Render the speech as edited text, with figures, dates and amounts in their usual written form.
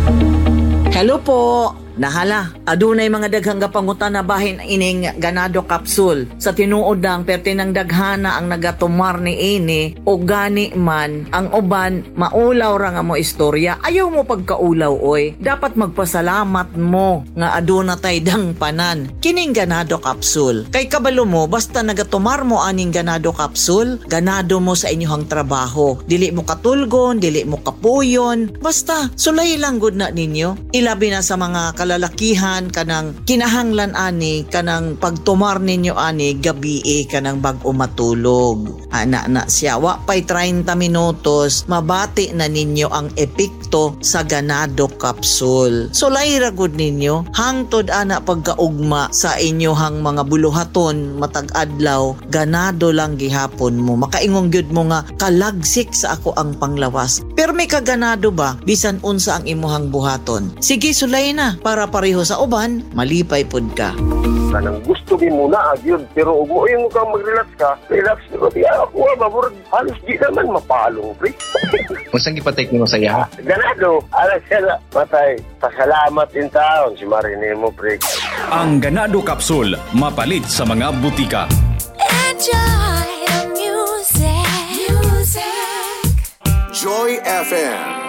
Hello po. Nahala, adunay mga daghang gapangutan na bahin ining ganado capsule. Sa tinuod ng pertinang daghana ang nagatumar ni ini o gani man ang uban maulaw ra nga mo istorya. Ayaw mo pagkaulaw oy. Dapat magpasalamat mo nga aduna tay dang panan. Kining ganado capsule. Kay kabalo mo basta nagatumar mo aning ganado capsule, ganado mo sa inyong trabaho. Dili mo katulgon, dili mo kapuyon. Basta sulay lang gud na ninyo. Ilabi na sa mga kalalakihan kanang kinahanglan ani kanang pagtumar ninyo ani gabi kanang bag-o matulog. Ana na siya wa pay 30 minutos mabati na ninyo ang epekto sa ganado capsule. So layra gud ninyo hangtod ana pagkaugma sa inyohang mga buluhaton matag adlaw ganado lang gihapon mo. Makaingong gyud mo nga kalagsik sa ako ang panglawas. Pero may kaganado ba bisan unsa ang imuhang buhaton? Sige sulay na para pareho sa uban, malipay pud ka. Kanang gusto mi muna agyod pero ug mo yung kang mag-relax ka, relax ko di ako mabur halos di naman mapalong pre. Unsang gipatek nimo sa iya? Ganado, ala sila patay. Pasalamat in taon si Marine mo pre. Ang ganado capsule mapalit sa mga butika. Enjoy the music. Joy FM.